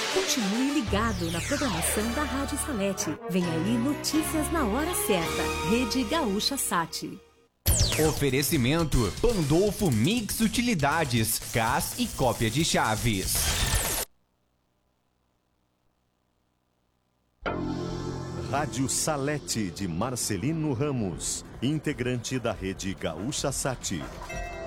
Continue ligado na programação da Rádio Salete. Vem aí notícias na hora certa. Rede Gaúcha Sat. Oferecimento Pandolfo Mix Utilidades, CAS e cópia de chaves. Rádio Salete de Marcelino Ramos, integrante da Rede Gaúcha Sat.